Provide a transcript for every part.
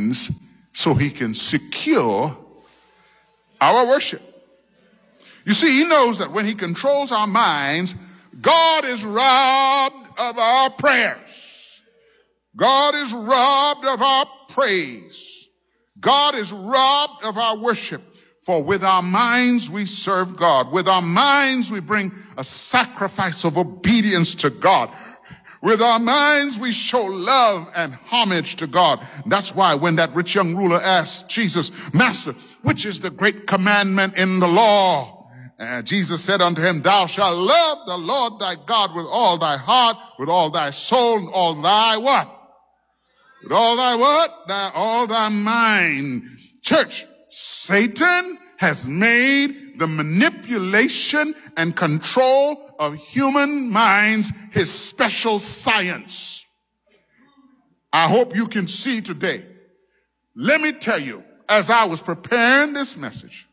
minds so he can secure our worship. You see, he knows that when he controls our minds, God is robbed of our prayers. God is robbed of our praise. God is robbed of our worship. For with our minds we serve God. With our minds we bring a sacrifice of obedience to God. With our minds we show love and homage to God. That's why when that rich young ruler asked Jesus, Master, which is the great commandment in the law? Jesus said unto him, Thou shalt love the Lord thy God with all thy heart, with all thy soul, and all thy what? With all thy what? All thy mind. Church, Satan has made the manipulation and control of human minds his special science. I hope you can see today. Let me tell you, as I was preparing this message,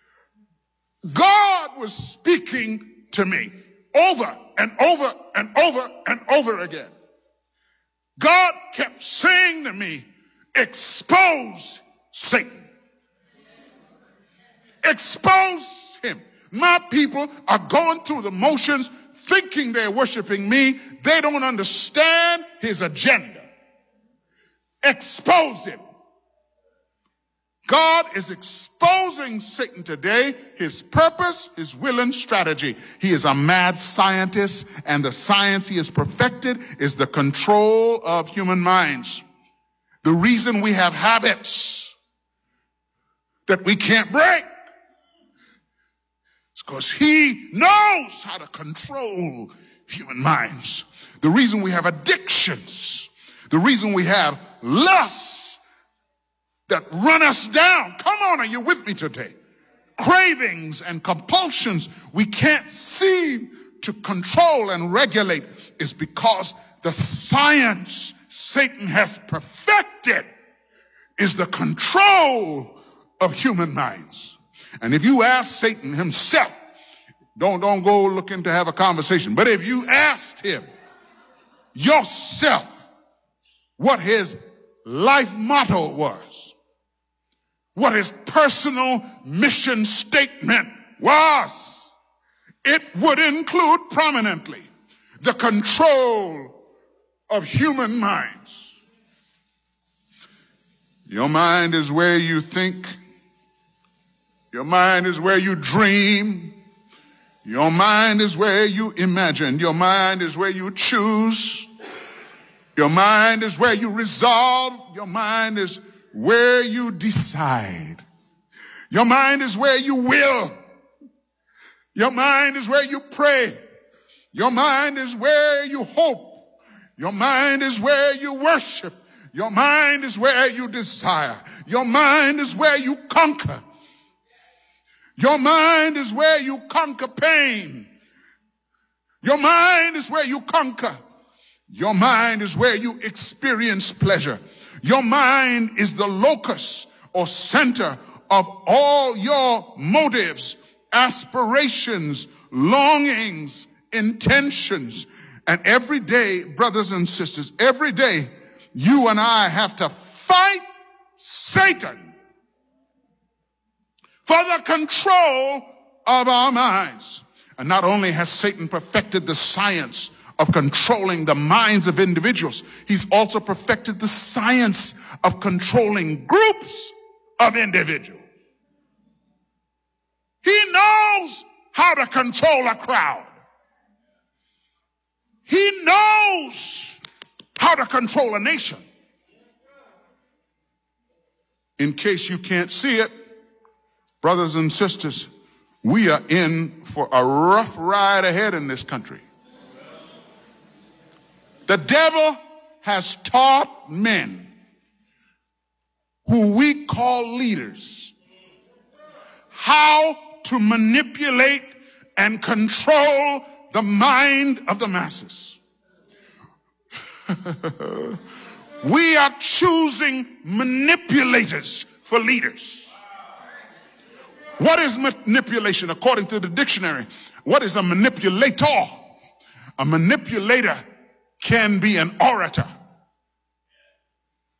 God was speaking to me over and over and over and over again. God kept saying to me, expose Satan. Expose him. My people are going through the motions thinking they're worshiping me. They don't understand his agenda. Expose him. God is exposing Satan today, his purpose, his will, and strategy. He is a mad scientist, and the science he has perfected is the control of human minds. The reason we have habits that we can't break is because he knows how to control human minds. The reason we have addictions, the reason we have lusts that run us down. Come on, are you with me today? Cravings and compulsions we can't seem to control and regulate is because the science Satan has perfected is the control of human minds. And if you ask Satan himself, don't go looking to have a conversation, but if you asked him yourself what his life motto was, what his personal mission statement was, it would include prominently the control of human minds. Your mind is where you think. Your mind is where you dream. Your mind is where you imagine. Your mind is where you choose. Your mind is where you resolve. Your mind is where you decide. Your mind is where you will. Your mind is where you pray. Your mind is where you hope. Your mind is where you worship. Your mind is where you desire. Your mind is where you conquer. Your mind is where you conquer pain. Your mind is where you conquer. Your mind is where you experience pleasure. Your mind is the locus or center of all your motives, aspirations, longings, intentions. And every day, brothers and sisters, every day, you and I have to fight Satan for the control of our minds. And not only has Satan perfected the science of controlling the minds of individuals, he's also perfected the science of controlling groups of individuals. He knows how to control a crowd. He knows how to control a nation. In case you can't see it, brothers and sisters, we are in for a rough ride ahead in this country. The devil has taught men who we call leaders how to manipulate and control the mind of the masses. We are choosing manipulators for leaders. What is manipulation? According to the dictionary, what is a manipulator? A manipulator can be an orator.